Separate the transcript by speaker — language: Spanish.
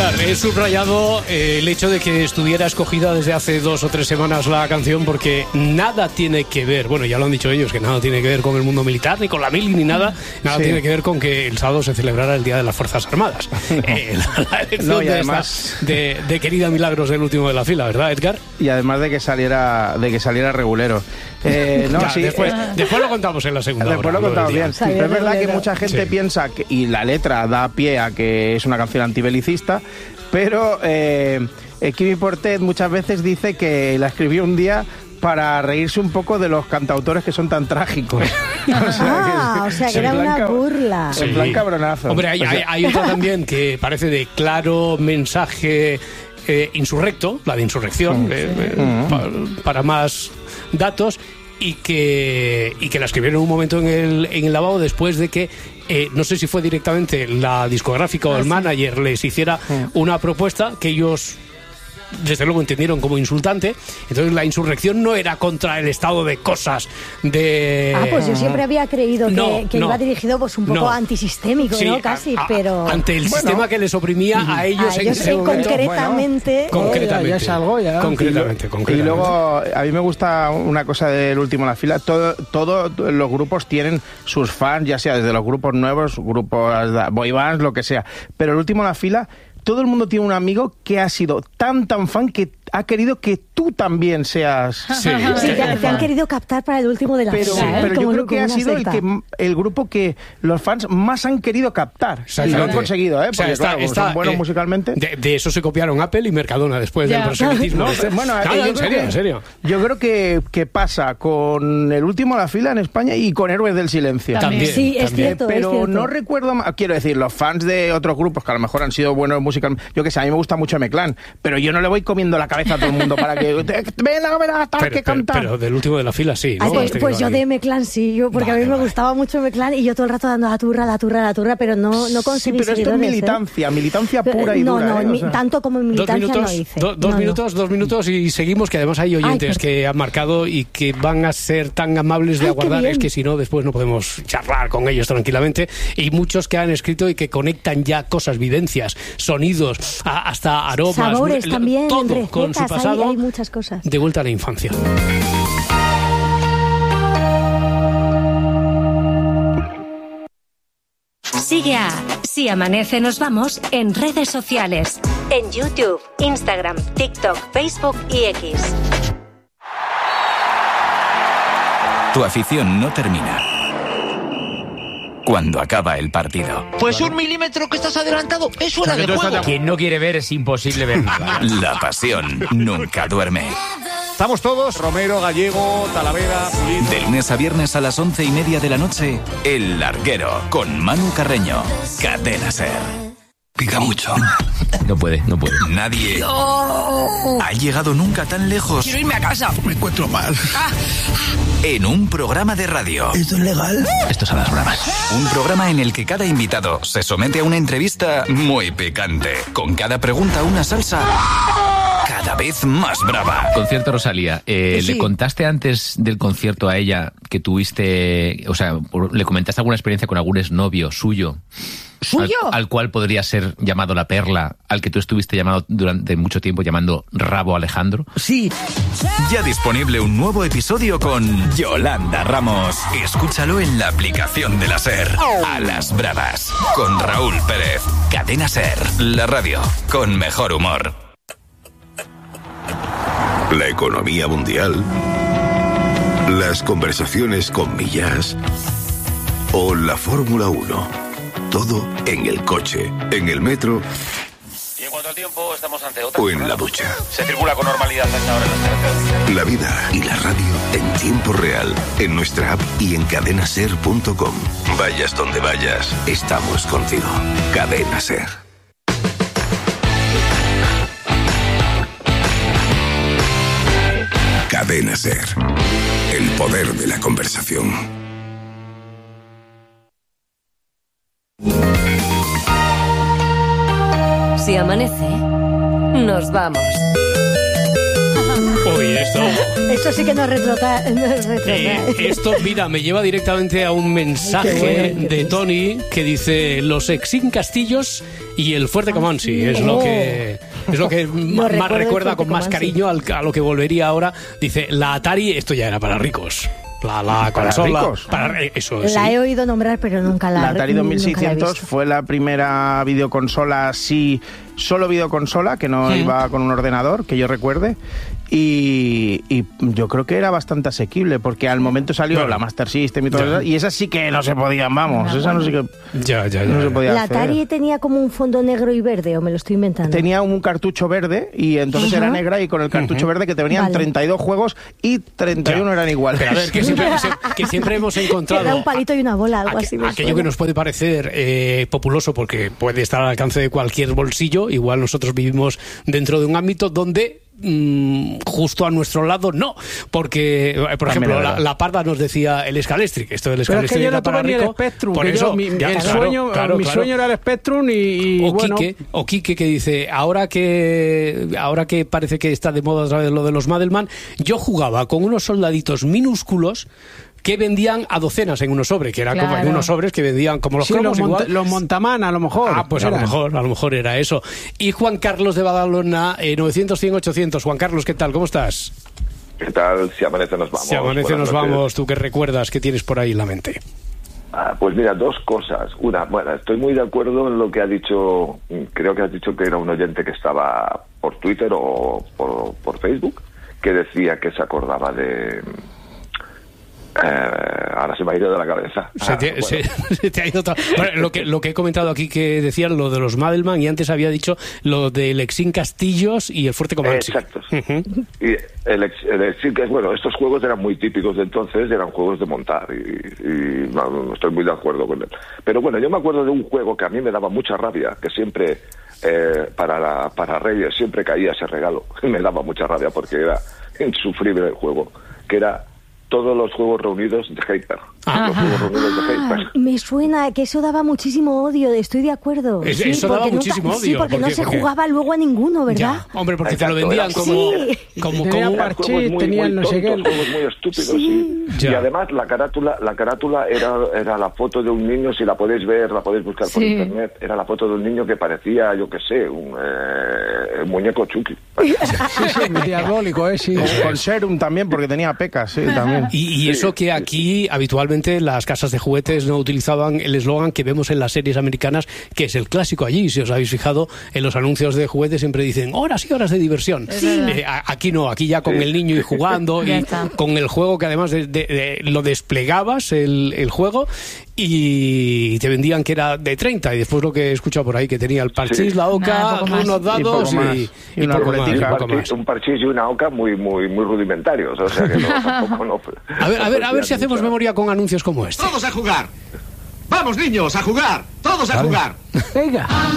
Speaker 1: Edgar, he subrayado el hecho de que estuviera escogida desde hace 2 o 3 semanas la canción porque nada tiene que ver, bueno, ya lo han dicho ellos, que nada tiene que ver con el mundo militar, ni con la mili, ni nada tiene que ver con que el sábado se celebrara el Día de las Fuerzas Armadas. La elección y además de querida Milagros del último de la fila, ¿verdad, Edgar?
Speaker 2: Y además de que saliera regulero.
Speaker 1: Después lo contamos en la segunda
Speaker 2: después
Speaker 1: hora.
Speaker 2: Lo contamos bien.
Speaker 3: Sí,
Speaker 2: Pero es verdad que mucha gente piensa, y la letra da pie a que es una canción antibelicista, pero Quimi Portet muchas veces dice que la escribió un día para reírse un poco de los cantautores que son tan trágicos.
Speaker 3: O sea que era una burla.
Speaker 2: En plan cabronazo.
Speaker 1: Hombre, hay otra también que parece de claro mensaje insurrecto, la de insurrección, para más datos, y que la escribieron en un momento en el lavabo después de que no sé si fue directamente la discográfica o el manager les hiciera una propuesta que ellos desde luego entendieron como insultante. Entonces la insurrección no era contra el estado de cosas de...
Speaker 3: pues yo siempre había creído que iba dirigido pues un poco antisistémico, sí, ¿no? Casi, pero...
Speaker 1: Ante el sistema que les oprimía a ellos en ese momento.
Speaker 3: Concretamente.
Speaker 2: Ya es algo, ya.
Speaker 1: Concretamente.
Speaker 2: Y luego, a mí me gusta una cosa del último en la fila. Todos los grupos tienen sus fans, ya sea desde los grupos nuevos, grupos boy bands, lo que sea. Pero el último en la fila... Todo el mundo tiene un amigo que ha sido tan fan que ha querido que tú también seas...
Speaker 3: Sí, te han querido captar para el último de la fila.
Speaker 2: Pero yo creo que ha sido el grupo que los fans más han querido captar. Y lo han conseguido, ¿eh? Porque son buenos musicalmente.
Speaker 1: De eso se copiaron Apple y Mercadona después del proselitismo. En serio.
Speaker 2: Yo creo que pasa con el último de la fila en España y con Héroes del Silencio.
Speaker 3: También. Sí, es cierto.
Speaker 2: Pero no recuerdo... Quiero decir, los fans de otros grupos que a lo mejor han sido buenos musicalmente... Yo que sé, a mí me gusta mucho M-Clan, pero yo no le voy comiendo la cabeza a todo el mundo para que que cantar.
Speaker 1: Pero del último de la fila sí, ¿no?
Speaker 3: Pues yo de M-Clan sí, porque a mí me gustaba mucho M-Clan y yo todo el rato dando la turra, pero no conseguí.
Speaker 2: Sí, pero esto es militancia pura y dura.
Speaker 3: No, tanto como en militancia no hice.
Speaker 1: Dos minutos y seguimos, que además hay oyentes que han marcado y que van a ser tan amables de aguardar, es que si no, después no podemos charlar con ellos tranquilamente, y muchos que han escrito y que conectan ya cosas, vivencias, sonidos, hasta aromas,
Speaker 3: sabores también,
Speaker 1: todo con su pasado,
Speaker 3: hay muchas cosas.
Speaker 1: De vuelta a la infancia.
Speaker 4: Sigue a Si Amanece Nos Vamos en redes sociales, en YouTube, Instagram, TikTok, Facebook y X.
Speaker 5: Tu afición no termina cuando acaba el partido.
Speaker 6: Pues 1 milímetro que estás adelantado es fuera de juego.
Speaker 7: Quien no quiere ver es imposible ver nada.
Speaker 5: La pasión nunca duerme.
Speaker 8: Estamos todos, Romero, Gallego, Talavera, Pulido.
Speaker 5: De lunes a viernes a las 11:30 de la noche, El Larguero, con Manu Carreño. Cadena SER. Pica mucho.
Speaker 7: No puede.
Speaker 5: Nadie ha llegado nunca tan lejos.
Speaker 6: Quiero irme a casa.
Speaker 8: Me encuentro mal.
Speaker 5: En un programa de radio.
Speaker 6: ¿Esto es legal?
Speaker 7: Esto son las bromas.
Speaker 5: Un programa en el que cada invitado se somete a una entrevista muy picante. Con cada pregunta una salsa cada vez más brava.
Speaker 7: Concierto Rosalía.
Speaker 6: Sí.
Speaker 7: ¿Le contaste antes del concierto a ella que tuviste, o sea, le comentaste alguna experiencia con algún exnovio suyo?
Speaker 6: ¿Suyo?
Speaker 7: Al cual podría ser llamado La Perla, al que tú estuviste llamado durante mucho tiempo llamando Rabo Alejandro.
Speaker 6: Sí.
Speaker 5: Ya disponible un nuevo episodio con Yolanda Ramos. Escúchalo en la aplicación de la SER. A las bravas. Con Raúl Pérez. Cadena SER. La radio con mejor humor.
Speaker 9: La economía mundial. Las conversaciones con Millás. O la Fórmula 1. Todo en el coche, en el metro.
Speaker 10: Y en cuanto al tiempo, estamos ante otra.
Speaker 9: O en la ducha.
Speaker 10: Se circula con normalidad a esta hora en las carreteras.
Speaker 9: La vida y la radio en tiempo real, en nuestra app y en cadenaser.com. Vayas donde vayas, estamos contigo. Cadena SER. Cadena SER. El poder de la conversación.
Speaker 4: Si amanece, nos vamos.
Speaker 1: Uy, esto...
Speaker 3: Esto sí que no es retrotrae.
Speaker 1: Esto, mira, me lleva directamente a un mensaje de Tony que dice: los Exin Castillos y el Fuerte Comansi. Es lo que más recuerda con más cariño a lo que volvería ahora. Dice, la Atari, esto ya era para ricos. La consola. Eso,
Speaker 3: la he oído nombrar, pero nunca la
Speaker 2: La Atari 2600
Speaker 3: la
Speaker 2: fue la primera videoconsola, sí, solo videoconsola, que no iba con un ordenador, que yo recuerde. Y yo creo que era bastante asequible, porque al momento salió la Master System y todo eso, y esas sí que no se podían, vamos, esa no sí que no se podía
Speaker 3: ¿La
Speaker 2: hacer.
Speaker 3: Atari tenía como un fondo negro y verde, o me lo estoy inventando?
Speaker 2: Tenía un cartucho verde, y entonces era negra, y con el cartucho verde que te venían 32 juegos y 31 eran iguales.
Speaker 1: Pero a ver, que siempre hemos encontrado...
Speaker 3: Era un palito y una bola, algo así.
Speaker 1: Aquello que nos puede parecer populoso, porque puede estar al alcance de cualquier bolsillo, igual nosotros vivimos dentro de un ámbito donde... justo a nuestro lado no, porque por ejemplo la Parda nos decía el Scalestric, esto del Scalestric.
Speaker 11: Pero es que yo no tuve ni el Spectrum, por eso mi sueño era el Spectrum y bueno.
Speaker 1: Quique que dice, ahora que parece que está de moda otra vez lo de los Madelman, yo jugaba con unos soldaditos minúsculos que vendían a docenas en unos sobres, que era como en unos sobres que vendían como los cromos igual.
Speaker 11: Los Montaman, a lo mejor.
Speaker 1: Pues a lo mejor era eso. Y Juan Carlos de Badalona, 900-100-800. Juan Carlos, ¿qué tal? ¿Cómo estás?
Speaker 12: ¿Qué tal? Si amanece nos vamos.
Speaker 1: Si amanece nos vamos. ¿Tú qué recuerdas? ¿Qué tienes por ahí en la mente?
Speaker 12: Pues mira, dos cosas. Una, bueno, estoy muy de acuerdo en lo que ha dicho, creo que has dicho que era un oyente que estaba por Twitter o por Facebook, que decía que se acordaba de... ahora se me ha ido de la cabeza.
Speaker 1: Se te ha ido bueno, lo que he comentado aquí, que decían lo de los Madelman, y antes había dicho lo del Exin Castillos y el Fuerte Comansi.
Speaker 12: Exacto. Y el Exin, que bueno, estos juegos eran muy típicos de entonces, eran juegos de montar y no estoy muy de acuerdo con él. Pero bueno, yo me acuerdo de un juego que a mí me daba mucha rabia, que siempre para Reyes siempre caía ese regalo. Me daba mucha rabia porque era insufrible el juego, que era todos los juegos reunidos de Hyper. Los juegos reunidos de Hyper.
Speaker 3: Me suena que eso daba muchísimo odio, estoy de acuerdo.
Speaker 1: Eso daba muchísimo odio.
Speaker 3: Sí, porque no se jugaba luego a ninguno, ¿verdad?
Speaker 1: Ya, hombre, porque te lo vendían como
Speaker 11: parchís, tenían no sé qué.
Speaker 12: Juegos muy estúpidos, Y además la carátula era la foto de un niño, si la podéis ver, la podéis buscar por internet, era la foto de un niño que parecía, yo qué sé, un muñeco Chucky.
Speaker 11: Sí, diabólico, sí.
Speaker 2: Con Serum también, porque tenía pecas, sí, también.
Speaker 1: Y eso que aquí habitualmente las casas de juguetes no utilizaban el eslogan que vemos en las series americanas, que es el clásico allí. Si os habéis fijado, en los anuncios de juguetes siempre dicen horas y horas de diversión. Aquí no, aquí ya con el niño y jugando y con el juego, que además lo desplegabas el juego, y te vendían que era de 30, y después lo que he escuchado por ahí, que tenía el parchís, la oca, unos dados y
Speaker 2: una ruletica.
Speaker 12: Un parchís y una oca muy rudimentarios, o sea que tampoco no.
Speaker 1: A ver si hacemos memoria con anuncios como este.
Speaker 13: ¡Todos a jugar! ¡Vamos, niños, a jugar! ¡Todos a jugar!
Speaker 11: Venga.